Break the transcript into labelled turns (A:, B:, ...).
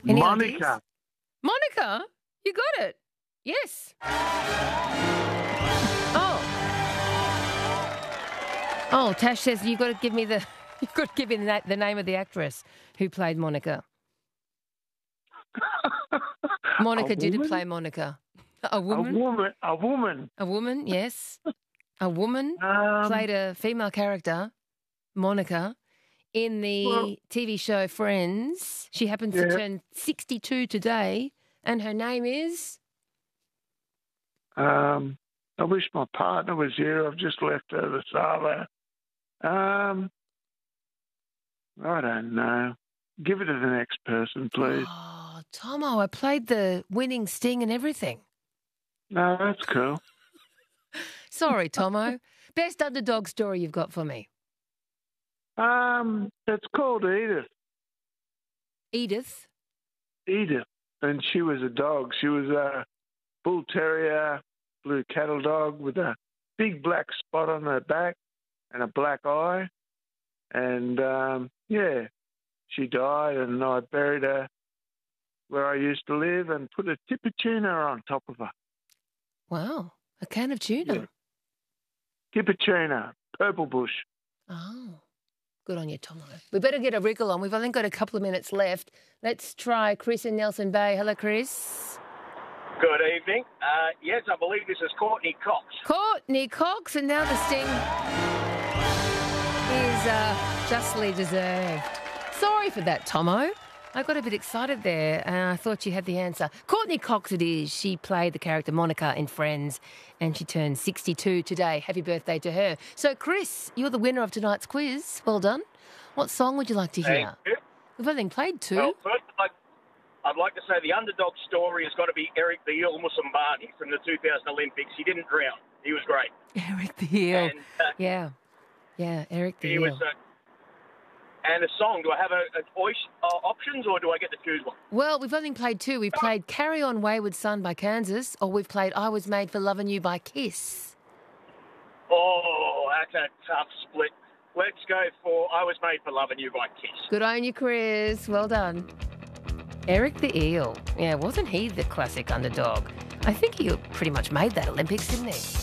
A: Any
B: Monica.
A: ideas? Monica, you got it. Yes. Oh, Tash says you've got to give me the name of the actress who played Monica. Monica didn't play Monica. A woman.
B: A woman.
A: A woman, yes. A woman played a female character, Monica, in the TV show Friends. She happens to turn 62 today, and her name is?
B: I wish my partner was here. I've just left her the Savo. I don't know. Give it to the next person, please.
A: Oh, Tomo, I played the winning sting and everything.
B: No, that's cool.
A: Sorry, Tomo. Best underdog story you've got for me?
B: It's called Edith.
A: Edith?
B: Edith. And she was a dog. She was a bull terrier, blue cattle dog with a big black spot on her back and a black eye. And, she died and I buried her where I used to live and put a tip of tuna on top of her.
A: Wow, a can of tuna.
B: Yeah. Tip of tuna, purple bush.
A: Oh, good on you, Tomo. We better get a wriggle on. We've only got a couple of minutes left. Let's try Chris in Nelson Bay. Hello, Chris.
C: Good evening. Yes, I believe this is Courtney Cox.
A: Courtney Cox, and now the sting is justly deserved. Sorry for that, Tomo. I got a bit excited there and I thought you had the answer. Courtney Cox it is. She played the character Monica in Friends and she turned 62 today. Happy birthday to her. So, Chris, you're the winner of tonight's quiz. Well done. What song would you like to hear?
C: Thank you.
A: We've only played two.
C: Well, first, I'd like to say the underdog story has got to be Eric the Eel Musambani from the 2000 Olympics. He didn't drown. He was great.
A: Eric the Eel.
C: And,
A: Yeah, Eric the
C: he
A: Eel.
C: And a song, do I have options or do I get to choose one?
A: Well, we've only played two. We've played Carry On Wayward Son by Kansas, or we've played I Was Made for Loving You by Kiss.
C: Oh, that's a tough split. Let's go for I Was Made for Loving You by Kiss.
A: Good on you, Chris. Well done. Eric the Eel. Yeah, wasn't he the classic underdog? I think he pretty much made that Olympics, didn't he?